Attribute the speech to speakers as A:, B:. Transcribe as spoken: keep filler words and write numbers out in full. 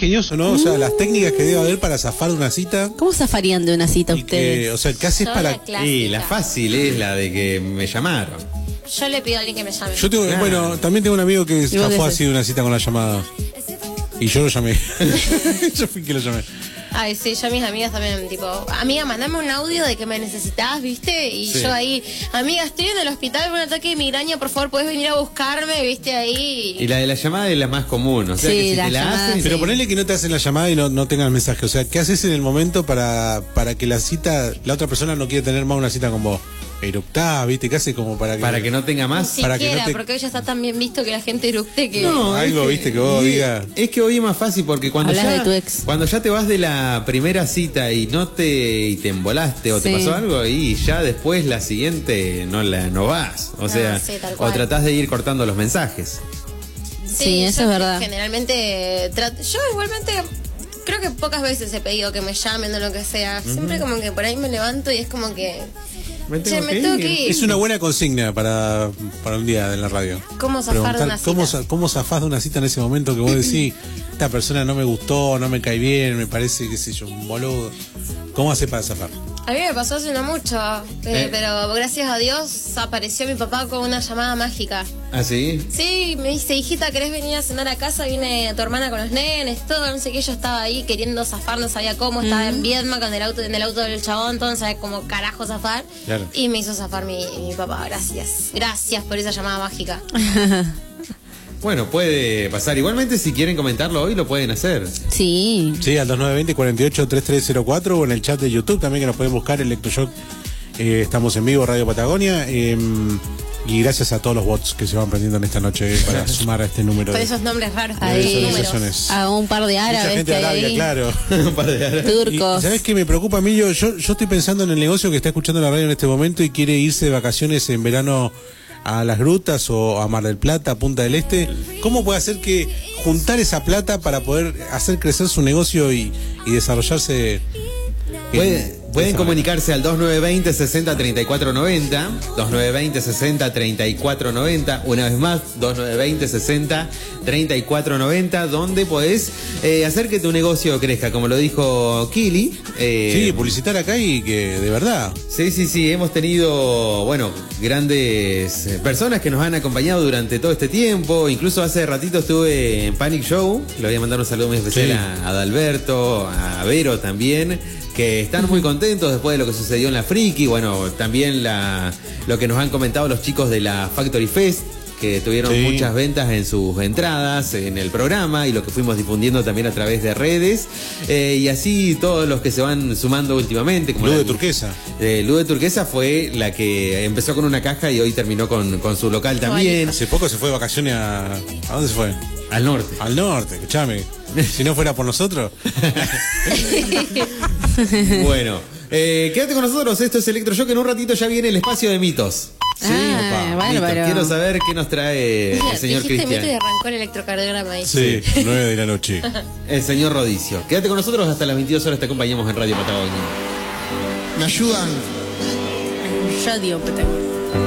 A: ingenioso, ¿no? O sea, las técnicas que debe haber para zafar de una cita.
B: ¿Cómo zafarían de una cita
A: y
B: ustedes?
A: que, o sea, casi es
C: Yo
A: para...
C: la clásica.
D: Y la fácil es la de que me llamaron.
C: Yo le pido a alguien que me llame.
A: Yo tengo,
D: Claro.
A: bueno, también tengo un amigo que
B: vos qué
A: zafó
B: haces?
A: así de una cita con la llamada. Y yo lo llamé. Yo fui que lo llamé.
C: Ay, sí, yo a mis amigas también, tipo, amiga, mandame un audio de que me necesitas, ¿viste? Y
D: Sí.
C: yo ahí, amiga, estoy en el hospital con un ataque de migraña, por favor, ¿puedes venir a buscarme? ¿Viste? Ahí.
D: Y la de la llamada es la más común. O sea,
B: Sí,
D: que si
B: la
D: te la
B: llamada,
D: hacen.
B: sí.
A: Pero ponele que no te hacen la llamada y no, no tengan el mensaje. O sea, ¿qué haces en el momento para, para que la cita, la otra persona no quiere tener más una cita con vos? Eructás, ¿viste? ¿Qué haces como para que...
D: Para que no tenga
C: Ni
D: más.
A: para que
C: siquiera,
A: no te-
C: porque hoy ya está tan bien visto que la gente eructe que.
D: No,
A: Algo,
D: es que-
A: viste, que vos
D: y-
A: digas.
D: Es que hoy es más fácil porque cuando
B: Hablas
D: ya,
B: de tu ex.
D: cuando ya te vas de la primera cita y no te y te embolaste o te
B: Sí.
D: pasó algo y ya después la siguiente no la no vas. O
C: No,
D: sea,
C: sí, tal
D: o
C: cual.
D: tratás de ir cortando los mensajes.
B: Sí, eso
C: yo
B: es verdad.
C: Generalmente, tra- yo igualmente creo que pocas veces he pedido que me llamen o lo que sea. Siempre como que por ahí me levanto y es como que.
D: Me
C: Che,
D: tengo
C: me
D: que
C: tengo
D: ir.
C: que ir.
A: Es una buena consigna para, para un día en la radio.
C: ¿Cómo zafar de
A: Preguntar
C: una cita?
A: ¿cómo, za- ¿Cómo zafás de una cita en ese momento que vos decís, esta persona no me gustó, no me cae bien, me parece, qué sé yo, un boludo? ¿Cómo hace para zafar?
C: A mí me pasó hace no mucho, eh,
D: Eh.
C: pero gracias a Dios apareció mi papá con una llamada mágica.
D: ¿Ah, sí?
C: Sí, me dice, hijita, ¿querés venir a cenar a casa? Viene tu hermana con los nenes, todo, no sé qué. Yo estaba ahí queriendo zafar, no sabía cómo, estaba en Viedma con el auto, en el auto del chabón, todo, no sabía cómo carajo zafar.
A: Claro.
C: Y me hizo zafar mi, mi papá, gracias. Gracias por esa llamada mágica.
D: Bueno, puede pasar. Igualmente, si quieren comentarlo hoy, lo pueden hacer.
B: Sí.
A: Sí, al dos nueve dos cero, cuarenta y ocho, treinta y tres cero cuatro o en el chat de YouTube también que nos pueden buscar, Electroshock. Eh, estamos en vivo, Radio Patagonia. eh, y gracias a todos los bots que se van prendiendo en esta noche para sumar a este número
C: Con
A: de
C: esos nombres raros.
A: de
B: Ahí.
A: visualizaciones.
B: A un par de
A: Mucha
B: árabes
A: gente
B: que
A: de
B: hay
A: Arabia,
B: ahí.
A: claro.
D: Un par de horas.
B: Turcos.
A: Y, ¿sabes qué me preocupa, Emilio? Yo, yo estoy pensando en el negocio que está escuchando la radio en este momento y quiere irse de vacaciones en verano a las grutas o a Mar del Plata, a Punta del Este. ¿Cómo puede hacer que juntar esa plata para poder hacer crecer su negocio y, y desarrollarse?
D: Puede- pueden comunicarse al dos nueve dos cero, sesenta, treinta y cuatro noventa, dos nueve dos cero, sesenta, treinta y cuatro noventa, una vez más, dos nueve dos cero, sesenta, treinta y cuatro noventa, donde podés eh, hacer que tu negocio crezca, como lo dijo Kili. eh,
A: Sí, publicitar acá y que de verdad.
D: Sí, sí, sí, hemos tenido, bueno, grandes eh, personas que nos han acompañado durante todo este tiempo. Incluso hace ratito estuve en Panic Show. Le voy a mandar un saludo muy especial
A: Sí.
D: a, a Adalberto, a Vero también, que están muy contentos después de lo que sucedió en la Friki. Bueno, también la, lo que nos han comentado los chicos de la Factory Fest, que tuvieron
A: Sí.
D: muchas ventas en sus entradas en el programa y lo que fuimos difundiendo también a través de redes. Eh, y así todos los que se van sumando últimamente. Como
A: Luz
D: la-
A: de Turquesa.
D: eh, Luz de Turquesa fue la que empezó con una caja y hoy terminó con, con su local también.
A: Hace poco se fue de vacaciones a... ¿A dónde se fue?
D: Al norte.
A: Al norte, escuchame. Si no fuera por nosotros.
D: Bueno, eh, quédate con nosotros. Esto es Electroshock. En un ratito ya viene el espacio de mitos.
B: Ah,
D: Mitos.
B: bárbaro.
D: Quiero saber qué nos trae el señor
C: Dijiste mito y
D: Cristian.
C: arrancó el electrocardiograma ahí.
A: Sí, nueve de la noche.
D: El señor Rodicio. Quédate con nosotros hasta las veintidós horas. Te acompañamos en Radio Patagonia.
E: ¿Me ayudan?
B: Radio Patagonia.